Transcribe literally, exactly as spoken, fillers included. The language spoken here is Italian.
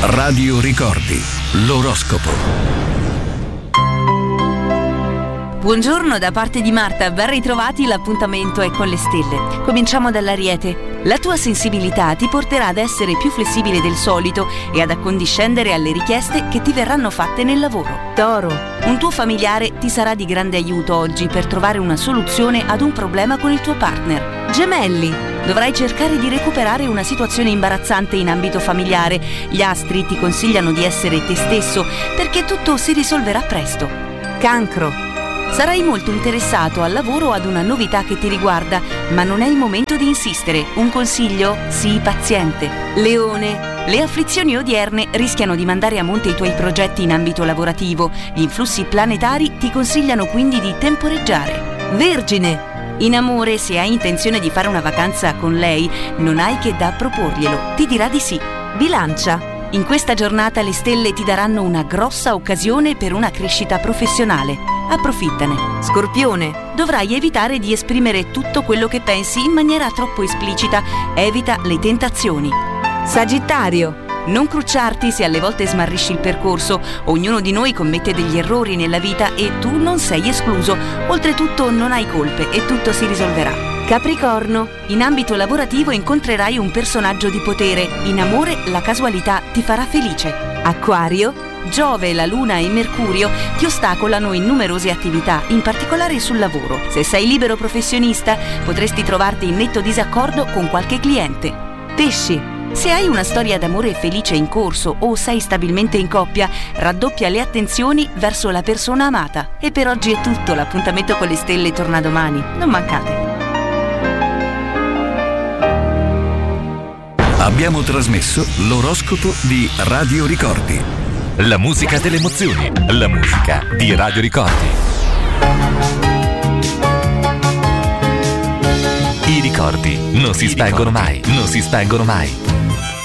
Radio Ricordi, l'oroscopo. Buongiorno da parte di Marta, ben ritrovati, l'appuntamento è con le stelle. Cominciamo dall'Ariete. La tua sensibilità ti porterà ad essere più flessibile del solito e ad accondiscendere alle richieste che ti verranno fatte nel lavoro. Toro. Un tuo familiare ti sarà di grande aiuto oggi per trovare una soluzione ad un problema con il tuo partner. Gemelli. Dovrai cercare di recuperare una situazione imbarazzante in ambito familiare. Gli astri ti consigliano di essere te stesso perché tutto si risolverà presto. Cancro. Sarai molto interessato al lavoro o ad una novità che ti riguarda, ma non è il momento di insistere. Un consiglio? Sii paziente. Leone. Le afflizioni odierne rischiano di mandare a monte i tuoi progetti in ambito lavorativo. Gli influssi planetari ti consigliano quindi di temporeggiare. Vergine. In amore, se hai intenzione di fare una vacanza con lei, non hai che da proporglielo. Ti dirà di sì. Bilancia. In questa giornata le stelle ti daranno una grossa occasione per una crescita professionale. Approfittane. Scorpione. Dovrai evitare di esprimere tutto quello che pensi in maniera troppo esplicita. Evita le tentazioni. Sagittario. Non crucciarti se alle volte smarrisci il percorso. Ognuno di noi commette degli errori nella vita e tu non sei escluso. Oltretutto non hai colpe e tutto si risolverà. Capricorno. In ambito lavorativo incontrerai un personaggio di potere. In amore la casualità ti farà felice. Acquario. Giove, la Luna e Mercurio ti ostacolano in numerose attività, in particolare sul lavoro. Se sei libero professionista, potresti trovarti in netto disaccordo con qualche cliente. Pesci. Se hai una storia d'amore felice in corso o sei stabilmente in coppia, raddoppia le attenzioni verso la persona amata. E per oggi è tutto, l'appuntamento con le stelle torna domani. Non mancate. Abbiamo trasmesso l'oroscopo di Radio Ricordi. La musica delle emozioni, la musica di Radio Ricordi. I ricordi non si spengono mai, non si spengono mai.